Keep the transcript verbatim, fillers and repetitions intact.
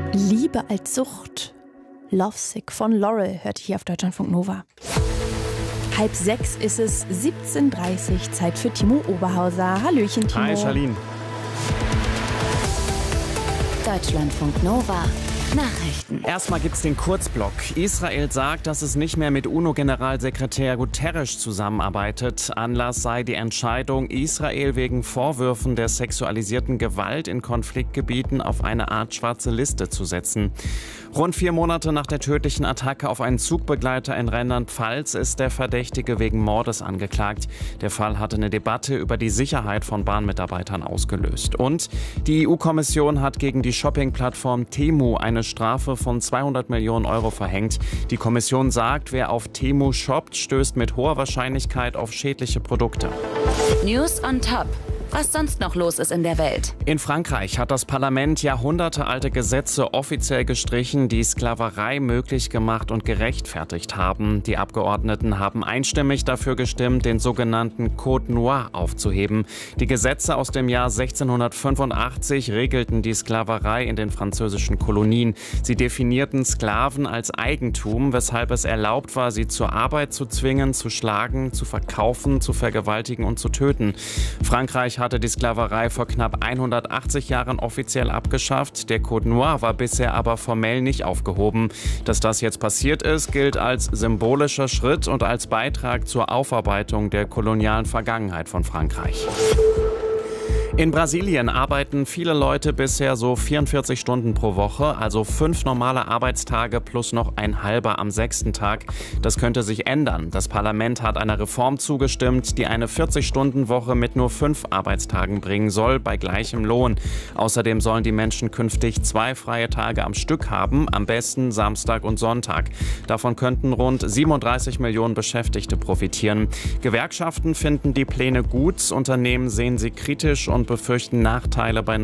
Liebe als Sucht. Lovesick von Laurel hört ihr hier auf Deutschlandfunk Nova. Halb sechs ist es, siebzehn Uhr dreißig, Zeit für Timo Oberhauser. Hallöchen, Timo. Hi, Charlene. Deutschlandfunk Nova. Nachrichten. Erstmal gibt's den Kurzblock. Israel sagt, dass es nicht mehr mit UNO-Generalsekretär Guterres zusammenarbeitet. Anlass sei die Entscheidung, Israel wegen Vorwürfen der sexualisierten Gewalt in Konfliktgebieten auf eine Art schwarze Liste zu setzen. Rund vier Monate nach der tödlichen Attacke auf einen Zugbegleiter in Rheinland-Pfalz ist der Verdächtige wegen Mordes angeklagt. Der Fall hatte eine Debatte über die Sicherheit von Bahnmitarbeitern ausgelöst. Und die E U-Kommission hat gegen die Shopping-Plattform Temu eine Strafe von zweihundert Millionen Euro verhängt. Die Kommission sagt, wer auf Temu shoppt, stößt mit hoher Wahrscheinlichkeit auf schädliche Produkte. News on Top. Was sonst noch los ist in der Welt. In Frankreich hat das Parlament jahrhundertealte Gesetze offiziell gestrichen, die Sklaverei möglich gemacht und gerechtfertigt haben. Die Abgeordneten haben einstimmig dafür gestimmt, den sogenannten Code Noir aufzuheben. Die Gesetze aus dem Jahr sechzehnhundertfünfundachtzig regelten die Sklaverei in den französischen Kolonien. Sie definierten Sklaven als Eigentum, weshalb es erlaubt war, sie zur Arbeit zu zwingen, zu schlagen, zu verkaufen, zu vergewaltigen und zu töten. Frankreich hatte die Sklaverei vor knapp hundertachtzig Jahren offiziell abgeschafft. Der Code Noir war bisher aber formell nicht aufgehoben. Dass das jetzt passiert ist, gilt als symbolischer Schritt und als Beitrag zur Aufarbeitung der kolonialen Vergangenheit von Frankreich. In Brasilien arbeiten viele Leute bisher so vierundvierzig Stunden pro Woche, also fünf normale Arbeitstage plus noch ein halber am sechsten Tag. Das könnte sich ändern. Das Parlament hat einer Reform zugestimmt, die eine vierzig-Stunden-Woche mit nur fünf Arbeitstagen bringen soll, bei gleichem Lohn. Außerdem sollen die Menschen künftig zwei freie Tage am Stück haben, am besten Samstag und Sonntag. Davon könnten rund siebenunddreißig Millionen Beschäftigte profitieren. Gewerkschaften finden die Pläne gut, Unternehmen sehen sie kritisch und befürchten Nachteile bei